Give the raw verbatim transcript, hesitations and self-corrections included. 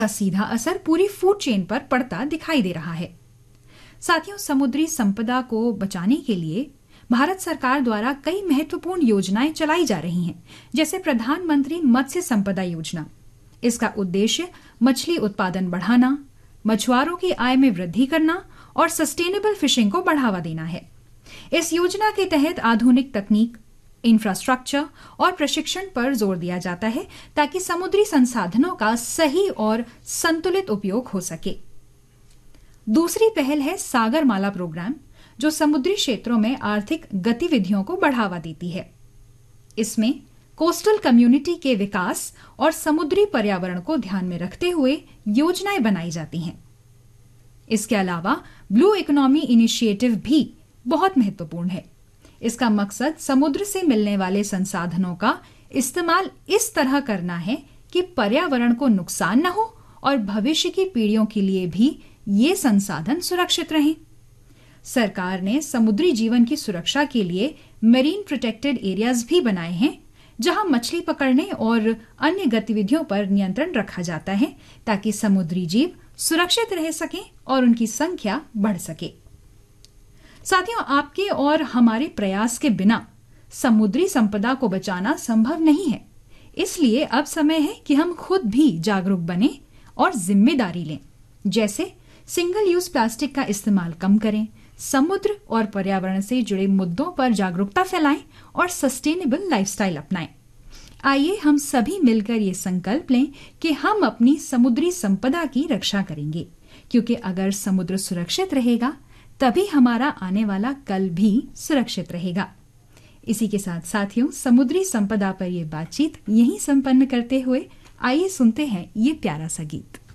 का सीधा असर पूरी फूड चेन पर पड़ता दिखाई दे रहा है। साथियों, समुद्री संपदा को बचाने के लिए भारत सरकार द्वारा कई महत्वपूर्ण योजनाएं चलाई जा रही हैं, जैसे प्रधानमंत्री मत्स्य संपदा योजना। इसका उद्देश्य मछली उत्पादन बढ़ाना, मछुआरों की आय में वृद्धि करना और सस्टेनेबल फिशिंग को बढ़ावा देना है। इस योजना के तहत आधुनिक तकनीक, इंफ्रास्ट्रक्चर और प्रशिक्षण पर जोर दिया जाता है ताकि समुद्री संसाधनों का सही और संतुलित उपयोग हो सके। दूसरी पहल है सागरमाला प्रोग्राम, जो समुद्री क्षेत्रों में आर्थिक गतिविधियों को बढ़ावा देती है। इसमें कोस्टल कम्युनिटी के विकास और समुद्री पर्यावरण को ध्यान में रखते हुए योजनाएं बनाई जाती हैं। इसके अलावा ब्लू इकोनॉमी इनिशिएटिव भी बहुत महत्वपूर्ण है। इसका मकसद समुद्र से मिलने वाले संसाधनों का इस्तेमाल इस तरह करना है कि पर्यावरण को नुकसान न हो और भविष्य की पीढ़ियों के लिए भी ये संसाधन सुरक्षित रहें। सरकार ने समुद्री जीवन की सुरक्षा के लिए मेरीन प्रोटेक्टेड एरियाज भी बनाए हैं, जहां मछली पकड़ने और अन्य गतिविधियों पर नियंत्रण रखा जाता है ताकि समुद्री जीव सुरक्षित रह सकें और उनकी संख्या बढ़ सके। साथियों, आपके और हमारे प्रयास के बिना समुद्री संपदा को बचाना संभव नहीं है। इसलिए अब समय है कि हम खुद भी जागरूक बने और जिम्मेदारी लें, जैसे सिंगल यूज प्लास्टिक का इस्तेमाल कम करें, समुद्र और पर्यावरण से जुड़े मुद्दों पर जागरूकता फैलाएं और सस्टेनेबल लाइफस्टाइल अपनाएं। आइए हम सभी मिलकर ये संकल्प लें कि हम अपनी समुद्री संपदा की रक्षा करेंगे, क्योंकि अगर समुद्र सुरक्षित रहेगा तभी हमारा आने वाला कल भी सुरक्षित रहेगा। इसी के साथ साथियों, समुद्री संपदा पर यह बातचीत यहीं संपन्न करते हुए आइए सुनते हैं ये प्यारा सा गीत।